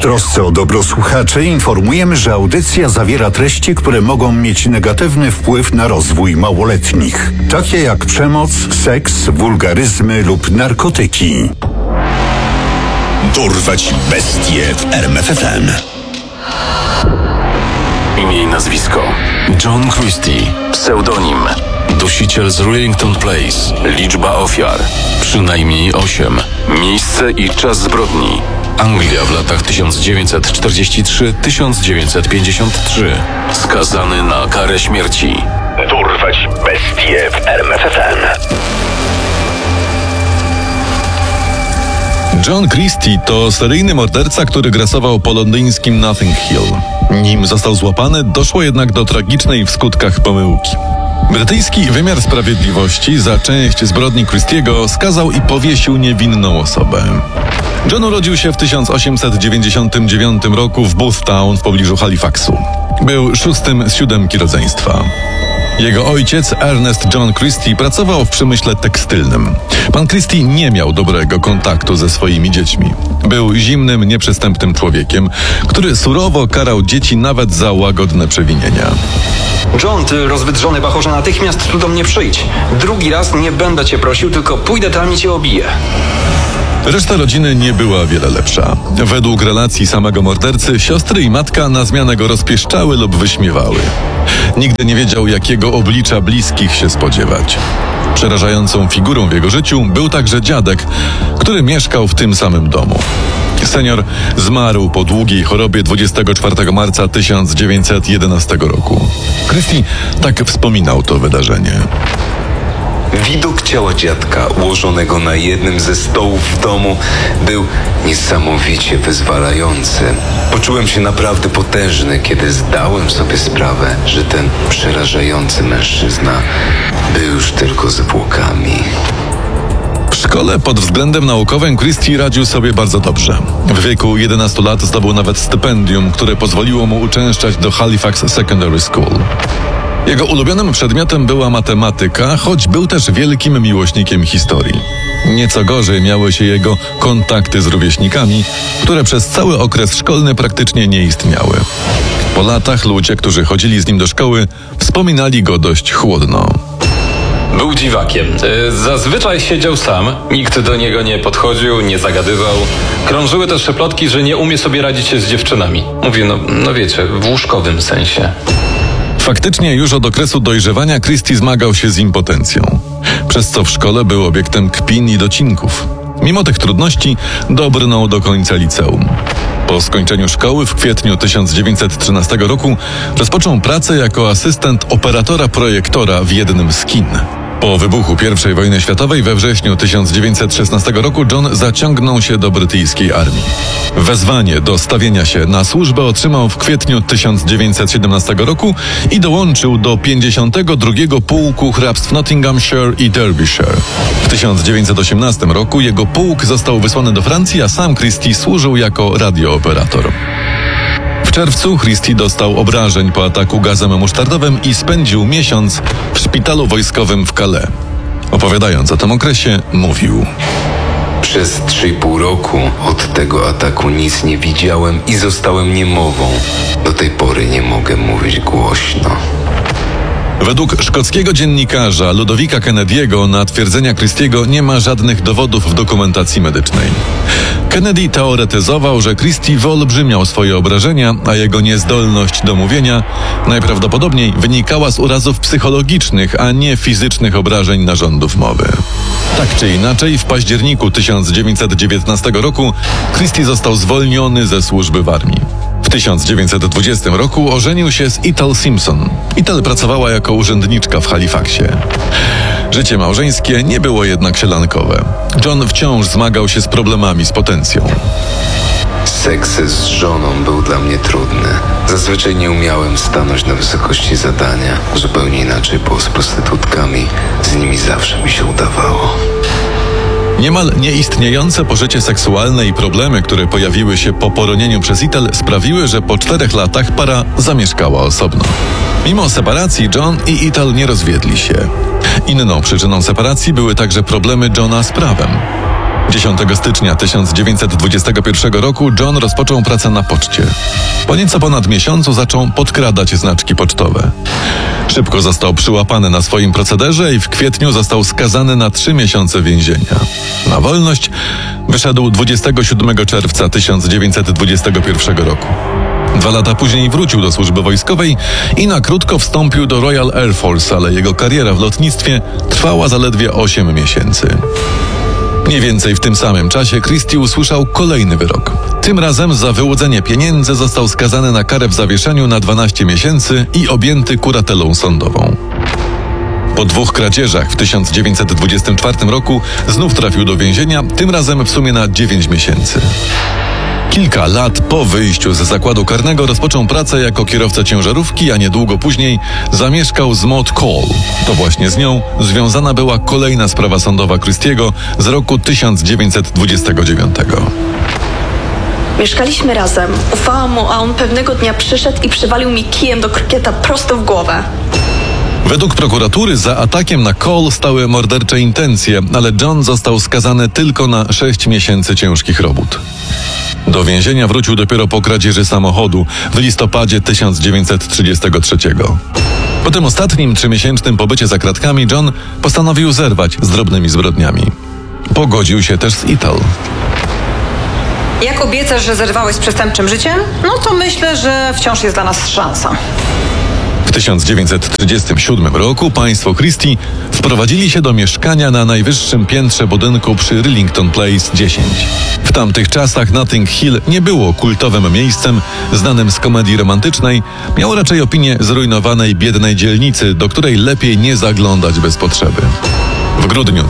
trosce o dobro słuchaczy informujemy, że audycja zawiera treści, które mogą mieć negatywny wpływ na rozwój małoletnich, takie jak przemoc, seks, wulgaryzmy lub narkotyki. Dorwać bestie w RMF FM. Imię i nazwisko: John Christie. Pseudonim: dusiciel z Rillington Place. Liczba ofiar: przynajmniej 8. Miejsce i czas zbrodni: Anglia w latach 1943-1953. Skazany na karę śmierci. Dorwać bestie w RMF FM. John Christie to seryjny morderca, który grasował po londyńskim Notting Hill. Nim został złapany, doszło jednak do tragicznej w skutkach pomyłki. Brytyjski wymiar sprawiedliwości za część zbrodni Christiego skazał i powiesił niewinną osobę. John urodził się w 1899 roku w Booth Town w pobliżu Halifaxu. Był 6. z 7 rodzeństwa. Jego ojciec, Ernest John Christie, pracował w przemyśle tekstylnym. Pan Christie nie miał dobrego kontaktu ze swoimi dziećmi. Był zimnym, nieprzystępnym człowiekiem, który surowo karał dzieci nawet za łagodne przewinienia. John, ty rozwydrzony bachorze, natychmiast tu do mnie przyjdź. Drugi raz nie będę cię prosił, tylko pójdę tam i cię obiję. Reszta rodziny nie była wiele lepsza. Według relacji samego mordercy, siostry i matka na zmianę go rozpieszczały lub wyśmiewały. Nigdy nie wiedział, jakiego oblicza bliskich się spodziewać. Przerażającą figurą w jego życiu był także dziadek, który mieszkał w tym samym domu. Senior zmarł po długiej chorobie 24 marca 1911 roku. Christie tak wspominał to wydarzenie. Widok ciała dziadka ułożonego na jednym ze stołów w domu był niesamowicie wyzwalający. Poczułem się naprawdę potężny, kiedy zdałem sobie sprawę, że ten przerażający mężczyzna był już tylko zwłokami. W szkole pod względem naukowym Christie radził sobie bardzo dobrze. W wieku 11 lat zdobył nawet stypendium, które pozwoliło mu uczęszczać do Halifax Secondary School. Jego ulubionym przedmiotem była matematyka, choć był też wielkim miłośnikiem historii. Nieco gorzej miały się jego kontakty z rówieśnikami, które przez cały okres szkolny praktycznie nie istniały. Po latach ludzie, którzy chodzili z nim do szkoły, wspominali go dość chłodno. Był dziwakiem. Zazwyczaj siedział sam, nikt do niego nie podchodził, nie zagadywał. Krążyły też plotki, że nie umie sobie radzić się z dziewczynami. Mówię, no wiecie, w łóżkowym sensie. Faktycznie już od okresu dojrzewania Christie zmagał się z impotencją, przez co w szkole był obiektem kpin i docinków. Mimo tych trudności dobrnął do końca liceum. Po skończeniu szkoły w kwietniu 1913 roku rozpoczął pracę jako asystent operatora projektora w jednym z kin. Po wybuchu I wojny światowej we wrześniu 1916 roku John zaciągnął się do brytyjskiej armii. Wezwanie do stawienia się na służbę otrzymał w kwietniu 1917 roku i dołączył do 52. Pułku hrabstw Nottinghamshire i Derbyshire. W 1918 roku jego pułk został wysłany do Francji, a sam Christie służył jako radiooperator. W czerwcu Christie dostał obrażeń po ataku gazem musztardowym i spędził miesiąc w szpitalu wojskowym w Calais. Opowiadając o tym okresie, mówił: Przez 3,5 roku od tego ataku nic nie widziałem i zostałem niemową. Do tej pory nie mogę mówić głośno. Według szkockiego dziennikarza Ludowika Kennedy'ego na twierdzenia Christiego nie ma żadnych dowodów w dokumentacji medycznej. Kennedy teoretyzował, że Christie wyolbrzymiał swoje obrażenia, a jego niezdolność do mówienia najprawdopodobniej wynikała z urazów psychologicznych, a nie fizycznych obrażeń narządów mowy. Tak czy inaczej, w październiku 1919 roku Christie został zwolniony ze służby w armii. W 1920 roku ożenił się z Ethel Simpson. Ethel pracowała jako urzędniczka w Halifaxie. Życie małżeńskie nie było jednak sielankowe. John wciąż zmagał się z problemami z potencją. Seks z żoną był dla mnie trudny. Zazwyczaj nie umiałem stanąć na wysokości zadania. Zupełnie inaczej było z prostytutkami. Z nimi zawsze mi się udawało. Niemal nieistniejące pożycie seksualne i problemy, które pojawiły się po poronieniu przez Ethel, sprawiły, że po 4 latach para zamieszkała osobno. Mimo separacji John i Ethel nie rozwiedli się. Inną przyczyną separacji były także problemy Johna z prawem. 10 stycznia 1921 roku John rozpoczął pracę na poczcie. Po nieco ponad miesiącu zaczął podkradać znaczki pocztowe. Szybko został przyłapany na swoim procederze i w kwietniu został skazany na 3 miesiące więzienia. Na wolność wyszedł 27 czerwca 1921 roku. 2 lata później wrócił do służby wojskowej i na krótko wstąpił do Royal Air Force, ale jego kariera w lotnictwie trwała zaledwie 8 miesięcy. Mniej więcej w tym samym czasie Christie usłyszał kolejny wyrok. Tym razem za wyłudzenie pieniędzy został skazany na karę w zawieszeniu na 12 miesięcy i objęty kuratelą sądową. Po 2 kradzieżach w 1924 roku znów trafił do więzienia, tym razem w sumie na 9 miesięcy. Kilka lat po wyjściu z zakładu karnego rozpoczął pracę jako kierowca ciężarówki, a niedługo później zamieszkał z Maud Cole. To właśnie z nią związana była kolejna sprawa sądowa Christiego z roku 1929. Mieszkaliśmy razem, ufałam mu, a on pewnego dnia przyszedł i przywalił mi kijem do krokieta prosto w głowę. Według prokuratury za atakiem na Cole stały mordercze intencje, ale John został skazany tylko na 6 miesięcy ciężkich robót. Do więzienia wrócił dopiero po kradzieży samochodu w listopadzie 1933. Po tym ostatnim 3-miesięcznym pobycie za kratkami John postanowił zerwać z drobnymi zbrodniami. Pogodził się też z Ethel. Jak obiecasz, że zerwałeś z przestępczym życiem? No to myślę, że wciąż jest dla nas szansa. W 1937 roku państwo Christie wprowadzili się do mieszkania na najwyższym piętrze budynku przy Rillington Place 10. W tamtych czasach Notting Hill nie było kultowym miejscem znanym z komedii romantycznej, miało raczej opinię zrujnowanej, biednej dzielnicy, do której lepiej nie zaglądać bez potrzeby. W grudniu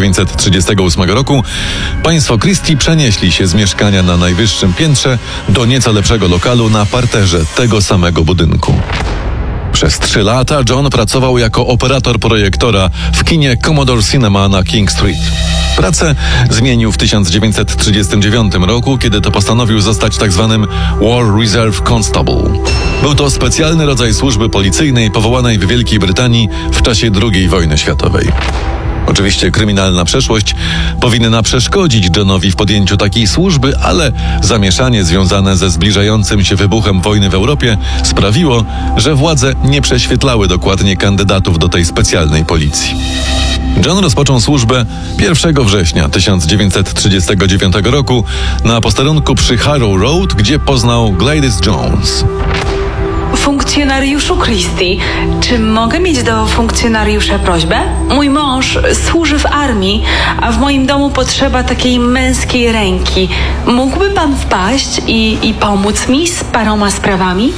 1938 roku państwo Christie przenieśli się z mieszkania na najwyższym piętrze do nieco lepszego lokalu na parterze tego samego budynku. Przez 3 lata John pracował jako operator projektora w kinie Commodore Cinema na King Street. Pracę zmienił w 1939 roku, kiedy to postanowił zostać tzw. War Reserve Constable. Był to specjalny rodzaj służby policyjnej powołanej w Wielkiej Brytanii w czasie II wojny światowej. Oczywiście kryminalna przeszłość powinna przeszkodzić Johnowi w podjęciu takiej służby, ale zamieszanie związane ze zbliżającym się wybuchem wojny w Europie sprawiło, że władze nie prześwietlały dokładnie kandydatów do tej specjalnej policji. John rozpoczął służbę 1 września 1939 roku na posterunku przy Harrow Road, gdzie poznał Gladys Jones. Funkcjonariuszu Christie, czy mogę mieć do funkcjonariusza prośbę? Mój mąż służy w armii, a w moim domu potrzeba takiej męskiej ręki. Mógłby pan wpaść i pomóc mi z paroma sprawami?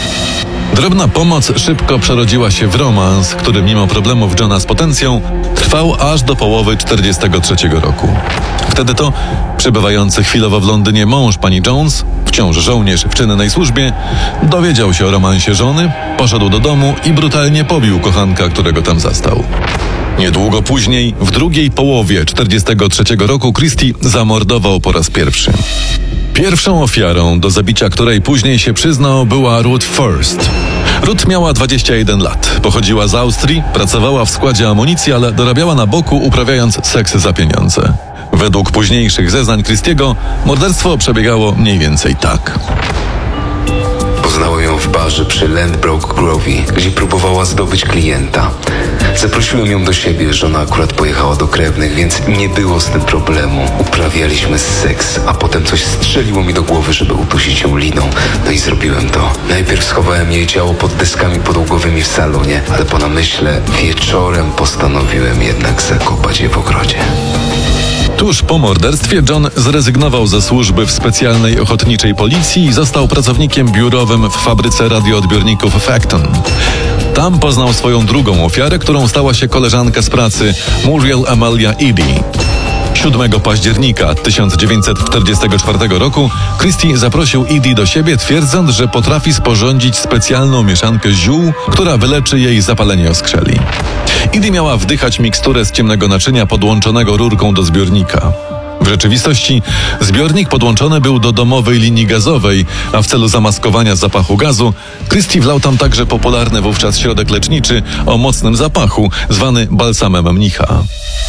Drobna pomoc szybko przerodziła się w romans, który mimo problemów Johna z potencją trwał aż do połowy 1943 roku. Wtedy to przebywający chwilowo w Londynie mąż pani Jones, wciąż żołnierz w czynnej służbie, dowiedział się o romansie żony, poszedł do domu i brutalnie pobił kochanka, którego tam zastał. Niedługo później, w drugiej połowie 1943 roku Christie zamordował po raz pierwszy. Pierwszą ofiarą, do zabicia której później się przyznał, była Ruth First. Ruth miała 21 lat, pochodziła z Austrii, pracowała w składzie amunicji, ale dorabiała na boku, uprawiając seks za pieniądze. Według późniejszych zeznań Christiego morderstwo przebiegało mniej więcej tak. Poznałem ją w barze przy Ladbroke Grove, gdzie próbowała zdobyć klienta. Zaprosiłem ją do siebie, żona akurat pojechała do krewnych, więc nie było z tym problemu. Uprawialiśmy seks, a potem coś strzeliło mi do głowy, żeby udusić ją liną. No i zrobiłem to. Najpierw schowałem jej ciało pod deskami podłogowymi w salonie, ale po namyśle wieczorem postanowiłem jednak zakopać je w ogrodzie. Tuż po morderstwie John zrezygnował ze służby w specjalnej ochotniczej policji i został pracownikiem biurowym w fabryce radioodbiorników Facton. Tam poznał swoją drugą ofiarę, którą stała się koleżanka z pracy Muriel Amelia Eddy. 7 października 1944 roku Christie zaprosił Eddy do siebie, twierdząc, że potrafi sporządzić specjalną mieszankę ziół, która wyleczy jej zapalenie oskrzeli. Eddy miała wdychać miksturę z ciemnego naczynia podłączonego rurką do zbiornika. W rzeczywistości zbiornik podłączony był do domowej linii gazowej, a w celu zamaskowania zapachu gazu Christie wlał tam także popularny wówczas środek leczniczy o mocnym zapachu, zwany balsamem mnicha.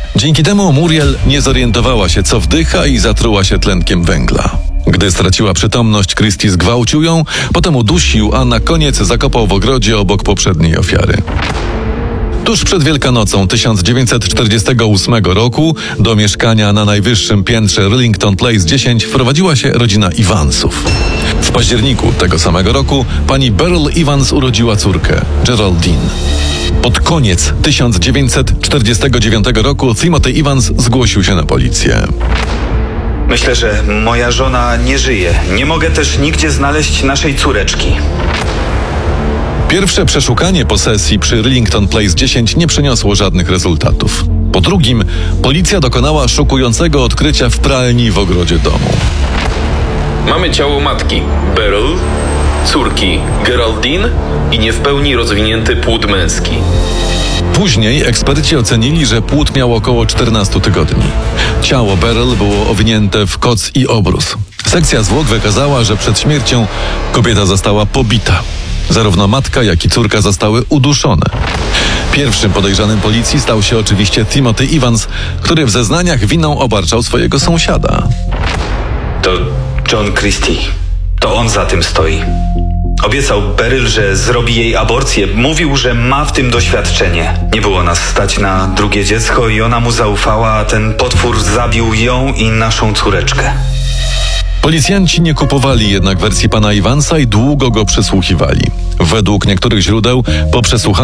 Dzięki temu Muriel nie zorientowała się, co wdycha, i zatruła się tlenkiem węgla. Gdy straciła przytomność, Christie zgwałcił ją, potem udusił, a na koniec zakopał w ogrodzie obok poprzedniej ofiary. Tuż przed Wielkanocą 1948 roku do mieszkania na najwyższym piętrze Rillington Place 10 wprowadziła się rodzina Evansów. W październiku tego samego roku pani Beryl Evans urodziła córkę, Geraldine. Pod koniec 1949 roku Timothy Evans zgłosił się na policję. Myślę, że moja żona nie żyje. Nie mogę też nigdzie znaleźć naszej córeczki. Pierwsze przeszukanie posesji przy Rillington Place 10 nie przyniosło żadnych rezultatów. Po drugim, policja dokonała szokującego odkrycia w pralni w ogrodzie domu. Mamy ciało matki, Beryl, córki, Geraldine i nie w pełni rozwinięty płód męski. Później eksperci ocenili, że płód miał około 14 tygodni. Ciało Beryl było owinięte w koc i obrus. Sekcja zwłok wykazała, że przed śmiercią kobieta została pobita. Zarówno matka, jak i córka zostały uduszone. Pierwszym podejrzanym policji stał się oczywiście Timothy Evans, który w zeznaniach winą obarczał swojego sąsiada. To John Christie. To on za tym stoi. Obiecał Beryl, że zrobi jej aborcję. Mówił, że ma w tym doświadczenie. Nie było nas stać na drugie dziecko i ona mu zaufała, a ten potwór zabił ją i naszą córeczkę. Policjanci nie kupowali jednak wersji pana Evansa i długo go przesłuchiwali. Według niektórych źródeł po przesłuchaniu